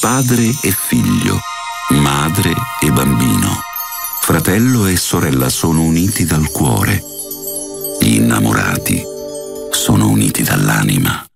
padre e figlio, madre e bambino, fratello e sorella sono uniti dal cuore. Gli innamorati sono uniti dall'anima.